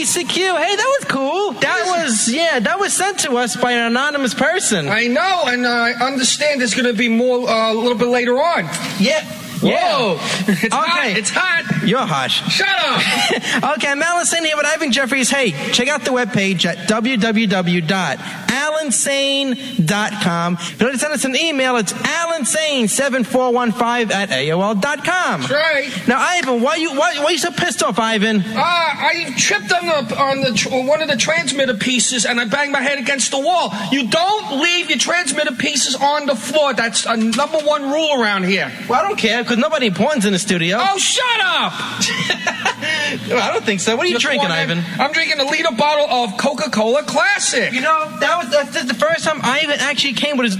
BCQ. Hey, that was cool. That was sent to us by an anonymous person. I know, and I understand there's going to be more a little bit later on. Yeah. Whoa. It's hot. It's hot. You're hot. Shut up. Okay, I'm Allison here with Ivan Jeffries. Hey, check out the webpage at www.alansane.com. If you'd like to send us an email, it's alansane7415@aol.com. That's right. Now, Ivan, why are you so pissed off, Ivan? I tripped on one of the transmitter pieces, and I banged my head against the wall. You don't leave your transmitter pieces on the floor. That's a number one rule around here. Well, I don't care, because nobody important's in the studio. Oh, shut up! I don't think so. What are you drinking, Ivan? I'm drinking a liter bottle of Coca-Cola Classic. You know, that's the first time Ivan actually came with his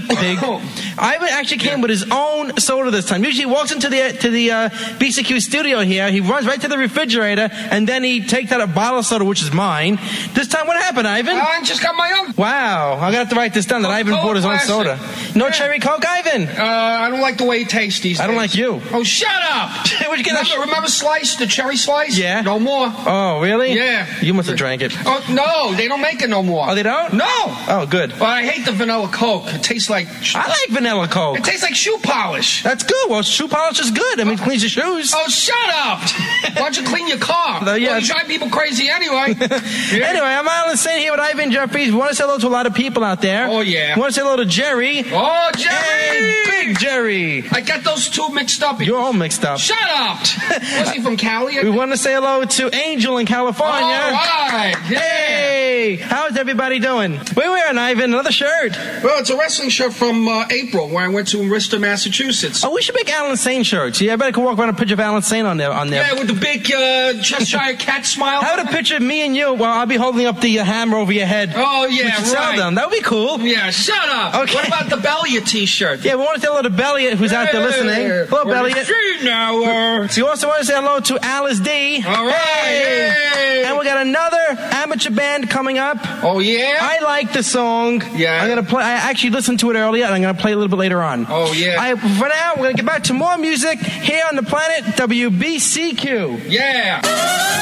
with his own soda this time. Usually he walks into the BCQ studio here, he runs right to the refrigerator, and then he takes out a bottle of soda, which is mine. This time, what happened, Ivan? I just got my own. Wow, I'm gonna have to write this down that Ivan bought his own soda. No cherry Coke, Ivan? I don't like the way it tastes these days. I don't like you. Oh, shut up! Where'd you get remember Slice, the cherry slice? Yeah. No more. Oh, really? Yeah. You must have drank it. Oh, no, they don't make it no more. Oh, they don't? No. Oh, good. Well, I hate the vanilla Coke. It tastes like... I like vanilla Coke. It tastes like shoe polish. That's good. Well, shoe polish is good. I mean, it cleans your shoes. Oh, shut up! Why don't you clean your car? Yeah. Well, you drive people crazy anyway. Yeah. Anyway, I'm Alan Saint here with Ivan Jeffries. We want to say hello to a lot of people out there. Oh, yeah. We want to say hello to Jerry. Oh, Jerry! Hey, Big Jerry. I got those two mixed up. You're all mixed up. Shut up! Was he from Cali? We want to say hello to Angel in California. All right. Yeah. Hey, how's everybody doing? We're wearing, Ivan, another shirt. Well, it's a wrestling shirt from April, where I went to Worcester, Massachusetts. Oh, we should make Alan Saint shirts. Yeah, I bet I could walk around a picture of Alan Saint on there. Yeah, with the big Cheshire cat smile. How about a picture of me and you while I'll be holding up the hammer over your head? Oh, yeah, we should sell them. That would be cool. Yeah, shut up. Okay. What about the Belliot t-shirt? Yeah, we want to say hello to Belliot, who's out there listening. Hello, Belliot. Now, So you also want to say hello to Alice D. All right. Hey. And we got another amateur band coming up. Oh, yeah? I like the song. Yeah. I'm going to play. I actually listened to it earlier, and I'm going to play a little bit later on. Oh, yeah. For now, we're going to get back to more music here on the planet WBCQ. Yeah.